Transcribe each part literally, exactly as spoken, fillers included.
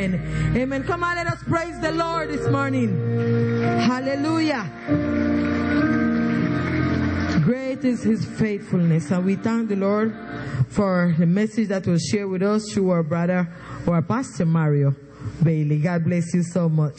Amen. Amen. Come on, let us praise the Lord this morning. Hallelujah. Great is his faithfulness. And we thank the Lord for the message that was shared with us through our brother, our Pastor Mario Bailey. God bless you so much.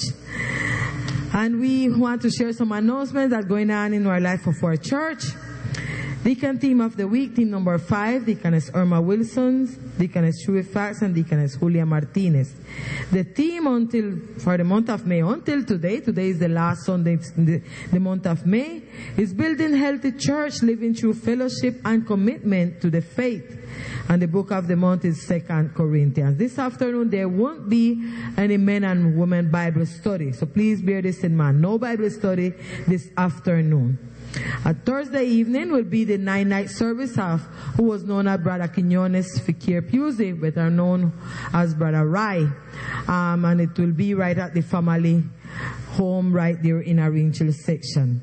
And we want to share some announcements that are going on in our life of our church. Deacon Team of the Week, team number five, Deaconess Irma Wilson, Deaconess Chewy Fax, and Deaconess Julia Martinez. The theme until, for the month of May, until today, today is the last Sunday in the, the month of May, is building healthy church, living through fellowship and commitment to the faith. And the book of the month is Second Corinthians. This afternoon, there won't be any men and women Bible study. So please bear this in mind. No Bible study this afternoon. A Thursday evening will be the nine-night service of who was known as Brother Quinones Fikir Pusey, better known as Brother Rai. Um, and it will be right at the family home right there in our Ringchill section.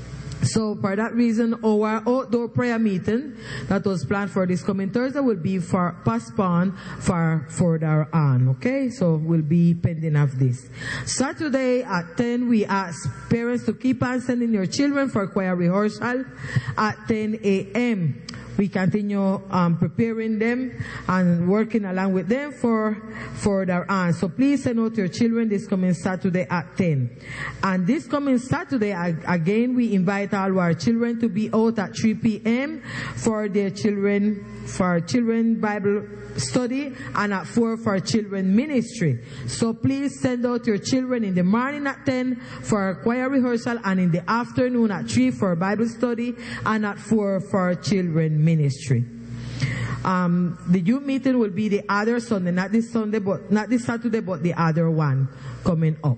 So for that reason, our outdoor prayer meeting that was planned for this coming Thursday will be for postponed for further on. Okay, so we'll be pending of this. Saturday at ten, we ask parents to keep on sending your children for choir rehearsal at ten a.m. We continue um, preparing them and working along with them for further on. So please send out your children this coming Saturday at ten. And this coming Saturday, again, we invite all our children to be out at three p.m. for their children, for children Bible study, and at four for children ministry. So please send out your children in the morning at ten for choir rehearsal, and in the afternoon at three for Bible study, and at four for children ministry. Um, the youth meeting will be the other Sunday, not this Sunday, but not this Saturday, but the other one coming up.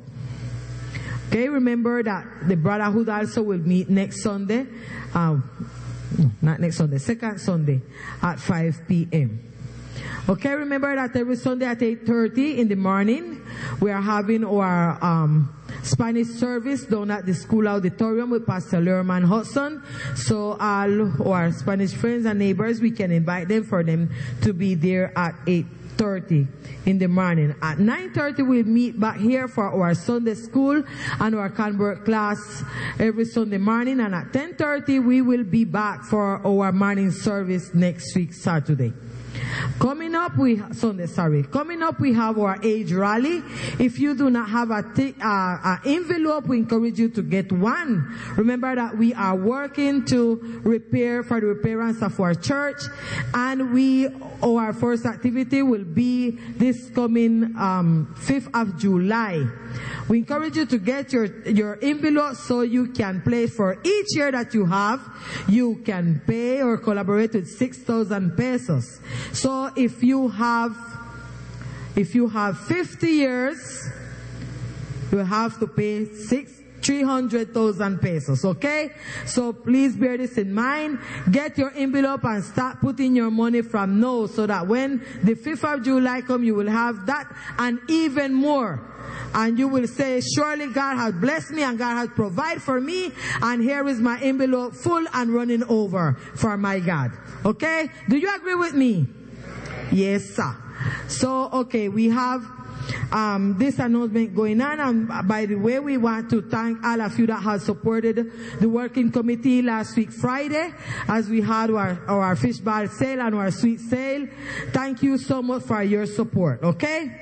Okay, remember that the brotherhood also will meet next Sunday, um, not next Sunday, second Sunday at five p.m. Okay, remember that every Sunday at eight thirty in the morning, we are having our um, Spanish service down at the school auditorium with Pastor Lerman Hudson. So all our Spanish friends and neighbors, we can invite them for them to be there at eight thirty in the morning. At nine thirty, we'll meet back here for our Sunday school and our convert class every Sunday morning. And at ten thirty, we will be back for our morning service next week, Saturday. Coming up, we Sunday. Sorry. Coming up, we have our age rally. If you do not have a t- uh, uh, envelope, we encourage you to get one. Remember that we are working to repair for the repairance of our church, and we our first activity will be this coming um, fifth of July. We encourage you to get your your envelope so you can play for each year that you have. You can pay or collaborate with six thousand pesos. So if you have, if you have fifty years, you have to pay six, three hundred thousand pesos, okay? So please bear this in mind. Get your envelope and start putting your money from now so that when the fifth of July comes, you will have that and even more. And you will say, surely God has blessed me and God has provided for me, and here is my envelope full and running over for my God. Okay? Do you agree with me? Yes, sir. So, okay, we have um, this announcement going on. And by the way, we want to thank all of you that have supported the working committee last week Friday as we had our, our fish bar sale and our sweet sale. Thank you so much for your support. Okay?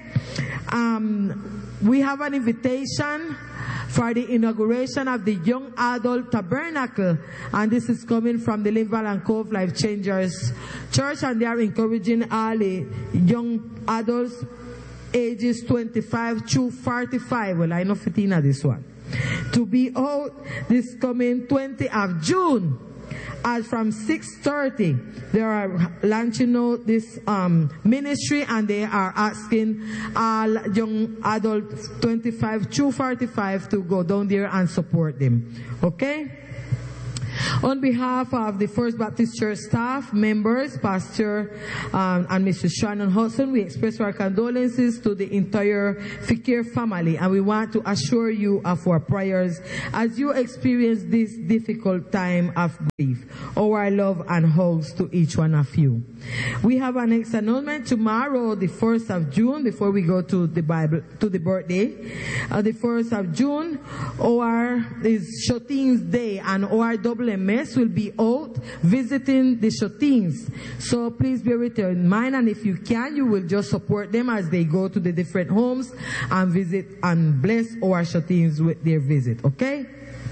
Um, we have an invitation for the inauguration of the Young Adult Tabernacle, and this is coming from the Linval and Cove Life Changers Church, and they are encouraging all the young adults ages twenty-five to forty-five. Well, I know fifteen this one. To be out this coming twentieth of June. As from six thirty, they are launching out this um, ministry, and they are asking all young adults twenty-five to forty-five to go down there and support them. Okay? On behalf of the First Baptist Church staff, members, Pastor um, and Missus Shannon Hudson, we express our condolences to the entire Fikir family, and we want to assure you of our prayers as you experience this difficult time of grief. Our love and hugs to each one of you. We have our next announcement tomorrow, the first of June, before we go to the Bible, to the birthday. Uh, the first of June, our is Shotings Day, and our W M S will be out visiting the Shotings. So please bear with in mind, and if you can, you will just support them as they go to the different homes and visit and bless our Shotings with their visit, okay?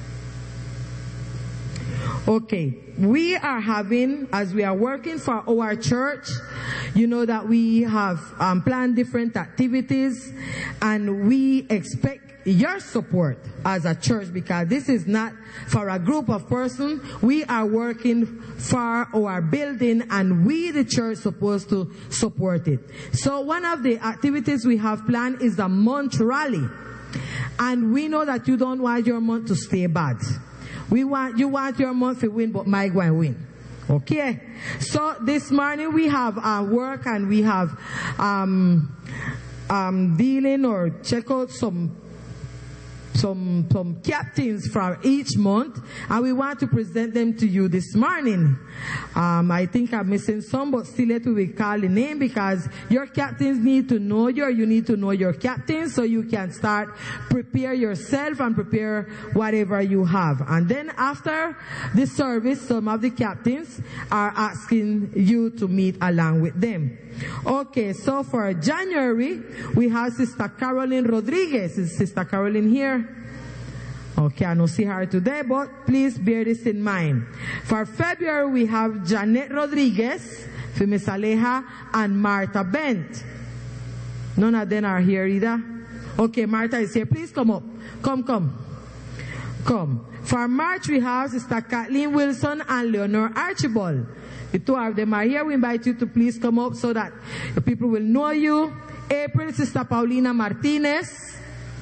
Okay, we are having, as we are working for our church, you know that we have um, planned different activities, and we expect your support as a church, because this is not for a group of persons. We are working for our building, and we, the church, supposed to support it. So one of the activities we have planned is a month rally, and we know that you don't want your month to stay bad. We want, you want your month to win, but my going win. Okay? So this morning we have our work, and we have, um, um, dealing or check out some Some, some captains from each month, and we want to present them to you this morning. Um, I think I'm missing some, but still let we call the name, because your captains need to know you, or you need to know your captains, so you can start prepare yourself and prepare whatever you have. And then after the service, some of the captains are asking you to meet along with them. Okay, so for January, we have Sister Caroline Rodriguez. Is Sister Caroline here? Okay, I don't see her today, but please bear this in mind. For February, we have Janet Rodriguez, Miss Aleja, and Martha Bent. None of them are here either. Okay, Martha is here. Please come up. Come, come. Come. For March, we have Sister Kathleen Wilson and Leonor Archibald. The two of them are here. We invite you to please come up so that the people will know you. April, Sister Paulina Martinez.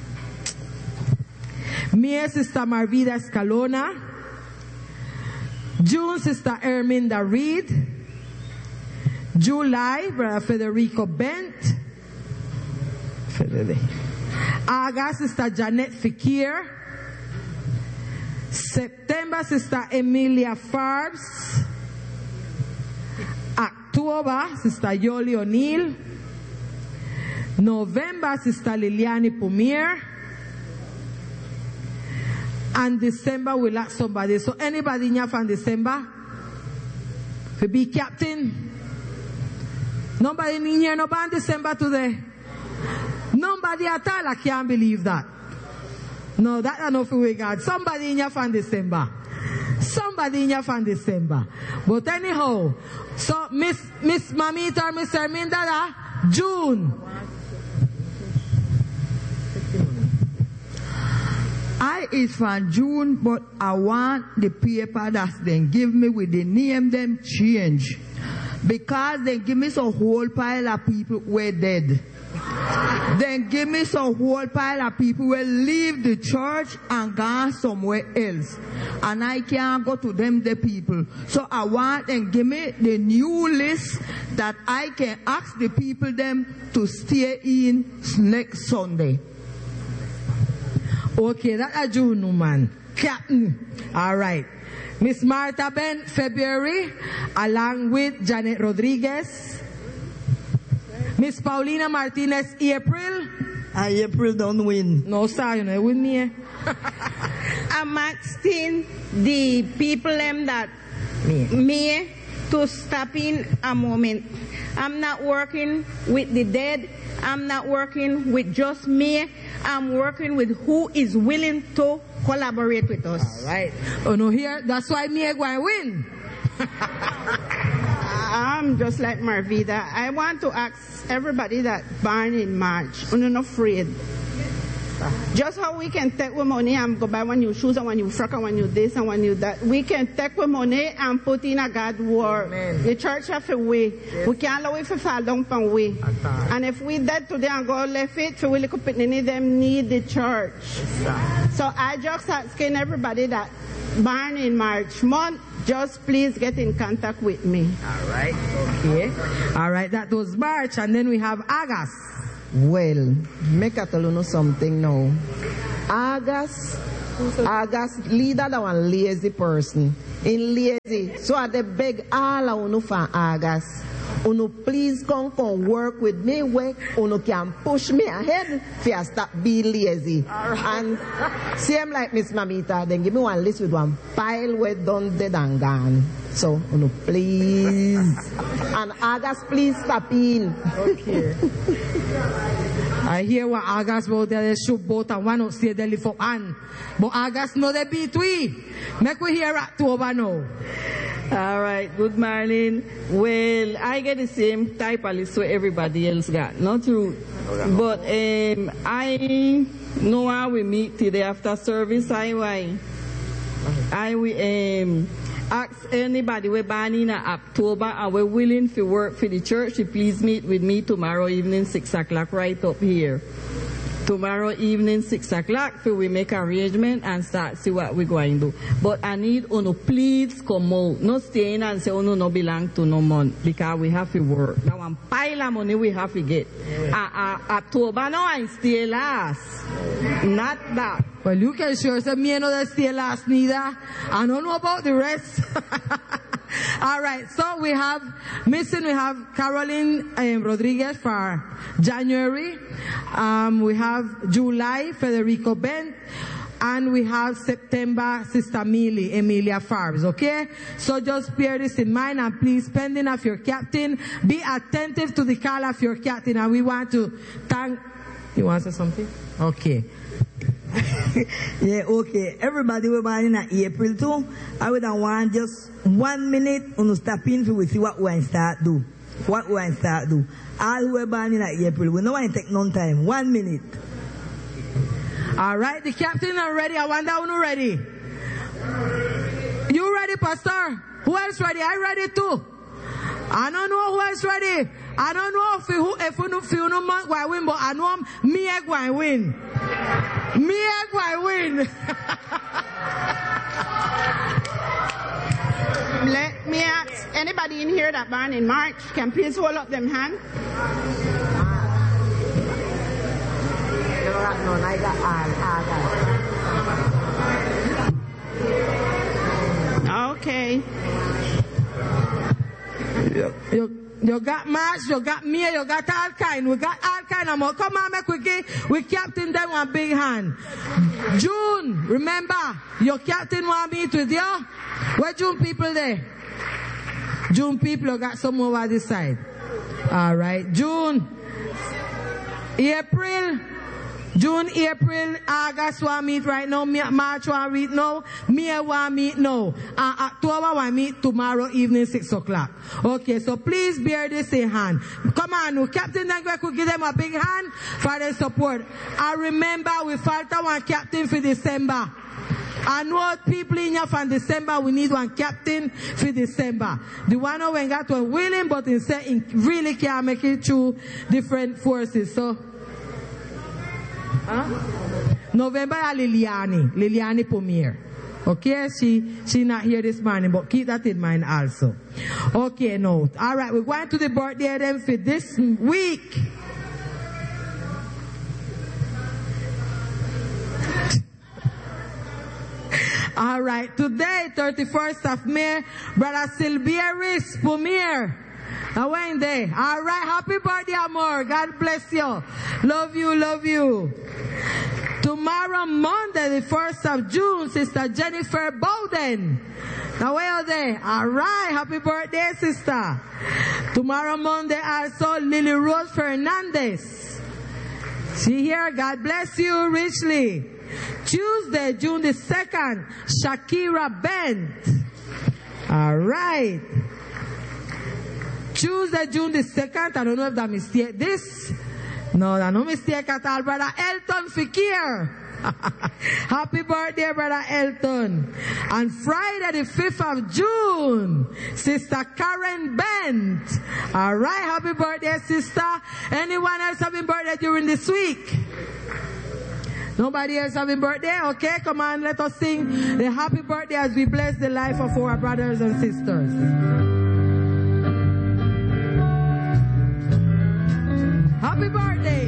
May, Sister Marvida Escalona. June, Sister Erminda Reed. July, Brother Federico Bent. August, Sister Janet Fikir. September, Sister Emilia Farbs. October, Sister Yoli O'Neill. November, Sister Liliani Pumir. And December, we'll ask somebody. So anybody in here from December? To be captain? Nobody in here, nobody in December today? Nobody at all. I can't believe that. No, that enough we got. Somebody in here from December. Somebody in here from December. But anyhow, so Miss Miss Mamita or Miss Erminda, June. I is from June, but I want the paper that they give me with the name them change. Because they give me some whole pile of people who were dead. Then give me some whole pile of people who will leave the church and go somewhere else. And I can't go to them, the people. So I want them give me the new list that I can ask the people them to stay in next Sunday. Okay, that's a June woman. Captain. All right. Miss Martha Ben, February, along with Janet Rodriguez. Miss Paulina Martinez, April. Uh, April don't win. No, sir, you know, with me. I'm asking the people them that me. me to stop in a moment. I'm not working with the dead. I'm not working with just me. I'm working with who is willing to collaborate with us. All right. Oh no, here. That's why me going to win. I'm just like Marvida. I want to ask everybody that born in March, I'm not afraid. Just how we can take with money and go buy one new shoes and one new frock and one new this and one new that. We can take with money and put in a God word. Amen. The church have a way. Yes. We can't allow it to fall down from way. And if we dead today and go left it, for we little pitney them need the church. Yes, so I just asking everybody that born in March month, just please get in contact with me. All right. Okay. All right. That was March, and then we have August. Well, make I tell you know something now. August, August leader that one lazy person. In lazy, so I de beg all of you for August. Uno please come come work with me where uno can push me ahead for I stop being lazy. Right. And same like Miss Mamita, then give me one list with one pile where done dead and gone. So uno please. And August please stop in. Okay. I hear what August about there, they shoot both and one out stay there lift up hand. But August no they beat we. Make we hear October now. All right, good morning. Well, I get the same type of list what everybody else got, not true. But um, I know how we meet today after service. I why I will um, ask anybody we're born in October and we're willing to work for the church to please meet with me tomorrow evening six o'clock right up here. Tomorrow evening, six o'clock, so we make arrangement and start see what we're going to do. But I need Uno please come out. No stay in and say Uno no belong to no month because we have to work. Now one pile of money we have to get. Yeah. Uh, uh, October now I stay last. Not that. Well, you can sure say me no stay last neither. I don't know about the rest. All right, so we have missing. We have Caroline um, Rodriguez for January. Um, we have July Federico Bent, and we have September Sister Millie Emilia Farbs. Okay, so just bear this in mind, and please, pending of your captain, be attentive to the call of your captain. And we want to thank. You want to say something? Okay. Yeah, okay. Everybody will buy in April too. I would want just one minute on step in for we see what we start do. What we start do. All who are born in April, we don't want to take no time. One minute. All right, the captain are ready. I wonder who's ready. You ready, Pastor? Who else ready? I ready too. I don't know who else ready. I don't know if you if you if you know man going win, but I know me I going win. Me I going win. Let me ask anybody in here that born in March, can please hold up them hand? Okay. You, you, you got March, you got me, you got all kind. We got all kind of more. Come on, make we give, we captain them one big hand. June, remember, your captain want meet with you. Where June people there? June people, you got some over this side. All right, June, April. June, April, August want meet right now, March want meet now, May want meet now, and October want meet tomorrow evening six o'clock. Okay, so please bear this in hand. Come on, Captain Dangwe could give them a big hand for their support. I remember we falter one captain for December. I know people in here from December, we need one captain for December. The one who went got one willing, but instead really can't make it through different forces. So, Huh? November Liliani, Liliani Pomier. Okay, she she not here this morning, but keep that in mind also. Okay, no. All right, we're going to the birthday then for this week. All right, today, thirty-first of May, Brother Silvieris Pomier. Now when they? All right, happy birthday, Amor. God bless you. Love you, love you. Tomorrow, Monday, the first of June, Sister Jennifer Bowden. Now where are they? All right, happy birthday, sister. Tomorrow, Monday, also Lily Rose Fernandez. See here, God bless you richly. Tuesday, June the second, Shakira Bent. All right. Tuesday, June the second, I don't know if that mistake. This, No, that's no mistake at all. Brother Elton Fikir. Happy birthday, Brother Elton. And Friday the fifth of June, Sister Karen Bent. Alright, happy birthday, sister. Anyone else having birthday during this week? Nobody else having birthday? Okay, come on, let us sing the happy birthday as we bless the life of our brothers and sisters. Happy birthday.